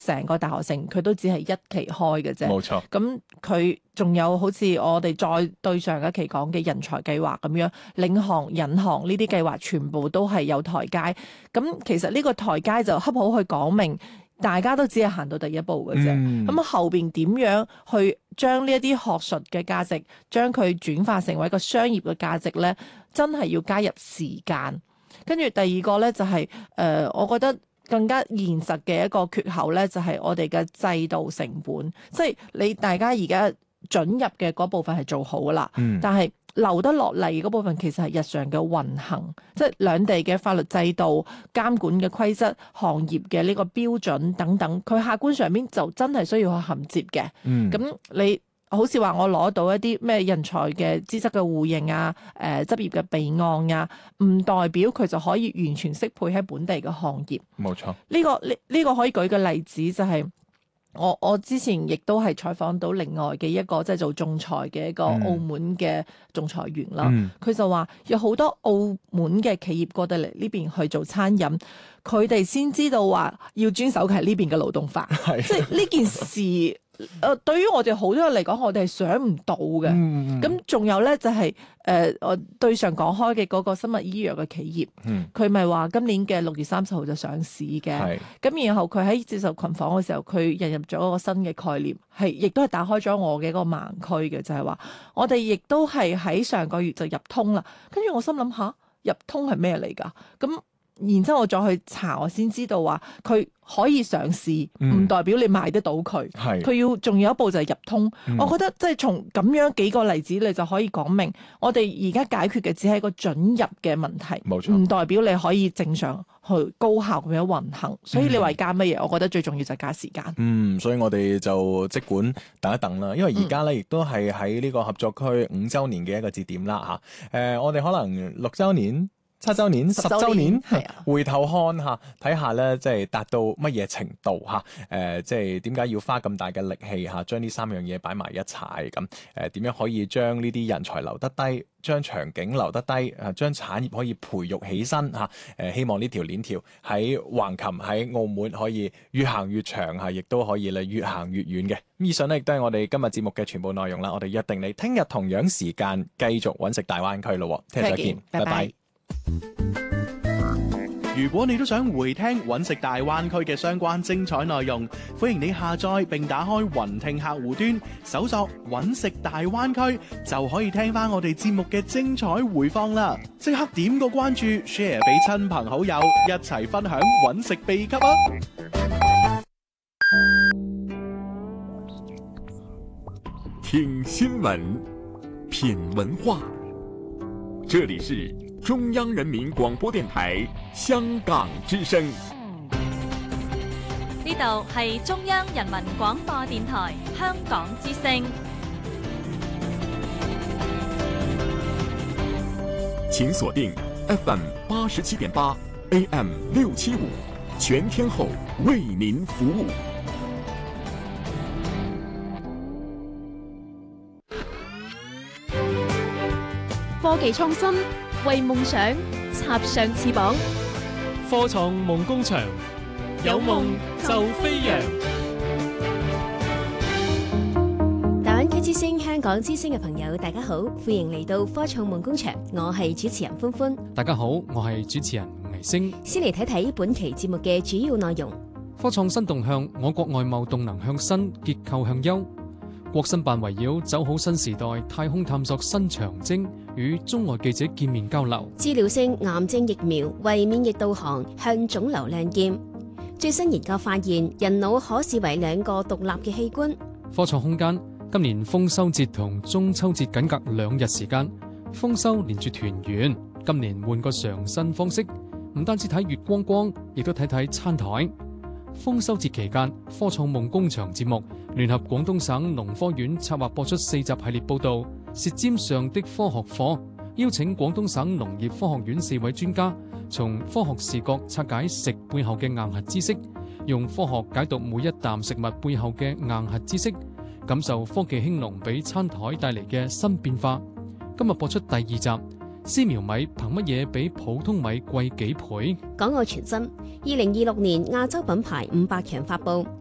成個大學城佢都只係一期開嘅啫。 冇錯。 咁佢仲有好似我哋再對上一期講嘅人才計劃咁樣，領航、引航呢啲計劃全部都係有台階。咁其實呢個台階就恰好去講明，大家都只係行到第一步嘅啫。咁後邊點樣去將呢一啲學術嘅價值，將佢轉化成為一個商業嘅價值咧？真係要加入時間。跟住第二個咧就係我覺得更加現實嘅一個缺口咧，就係我哋嘅制度成本，即係你大家而家准入嘅嗰部分係做好噶啦，但係留得落嚟嗰部分其實係日常嘅運行，即係兩地嘅法律制度、監管嘅規則、行業嘅呢個標準等等，佢客觀上面就真係需要去銜接嘅。咁你好似話我攞到一啲咩人才嘅資質嘅互認啊、執業嘅備案啊，唔代表佢就可以完全適配喺本地嘅行業。 冇錯。 呢個可以舉嘅例子就係我之前亦都係採訪到另外嘅一個即係做仲裁嘅一個澳門嘅仲裁員啦。佢就話有好多澳門嘅企業過到嚟呢邊去做餐飲，佢哋先知道話要遵守係呢邊嘅勞動法，即係呢件事。對於我哋好多人嚟講，我哋係想唔到嘅。咁仲有咧就係我對上講開嘅嗰個生物醫藥嘅企業，佢咪話今年嘅6月30號就上市嘅。咁然後佢喺接受群訪嘅時候，佢引入咗一個新嘅概念，亦都係打開咗我嘅一個盲區嘅，就係話我哋亦都係喺上個月就入通啦。跟住我心諗下，入通係咩嚟㗎？咁然之後我再去查，我先知道話佢可以上市，唔代表你賣得到佢。佢要仲有一步就係入通。我覺得即係從咁樣幾個例子，你就可以講明，我哋而家解決嘅只係一個准入嘅問題， 冇錯， 唔代表你可以正常去高效咁樣運行。所以你話加乜嘢？我覺得最重要就係加時間。 所以我哋就即管等一等啦，因為而家咧亦都係喺呢個合作區5週年嘅一個節點啦嚇。我哋可能6週年、7週年、10週年，回頭看下，睇下咧，即係達到乜嘢程度嚇？即係點解要花咁大嘅力氣嚇，將呢3樣嘢擺埋一齊咁？點樣可以將呢啲人才留得低，將場景留得低，將產業可以培育起身嚇？希望呢條鏈條喺橫琴喺澳門可以越行越長嚇，亦都可以咧越行越遠嘅。咁以上咧亦都係我哋今日節目嘅全部內容啦。我哋約定你聽日同樣時間繼續揾食大灣區咯。聽日再見，拜拜。 如果你都想回聽揾食大灣區嘅相關精彩內容，歡迎你下載並打開雲聽客戶端，搜索揾食大灣區，就可以聽翻我哋節目嘅精彩回放啦！即刻點個關注 ，share 俾親朋好友，一齊分享揾食秘笈啊！ 聽新聞，品文化，這裡是中央人民廣播電台香港之聲。 呢度係中央人民廣播電台香港之聲。 請鎖定 FM 87.8 AM 675，全天候為您服務。 科技創新，為夢想插上翅膀。 科創夢工場，有夢就飛揚。 大灣區之聲、香港之聲嘅朋友，大家好，歡迎嚟到科創夢工場，我係主持人歡歡。 大家好，我係主持人倪星。 先嚟睇睇本期節目嘅主要內容。 科創新動向，我國外貿動能向新，結構向優。國新辦圍繞走好新時代太空探索新長征，與中外記者見面交流。 治療性癌症疫苗為免疫導航，向腫瘤亮劍。最新研究發現，人腦可視為2個獨立嘅器官。 科創空間，今年豐收節同中秋節僅隔2日時間，豐收連住團圓。今年換個嘗新方式，唔單止睇月光光，亦都睇睇餐台。豐收節期間，科創夢工場節目聯合廣東省農科院策劃播出4集系列報道《舌尖上的科學課》，邀請廣東省農業科學院4位專家，從科學視角拆解食背後嘅硬核知識，用科學解讀每一啖食物背後嘅硬核知識，感受科技興農俾餐台帶嚟嘅新變化。今日播出第2集。絲苗米憑乜嘢比普通米貴幾倍？ 港澳傳真，2026年亞洲品牌500強發佈，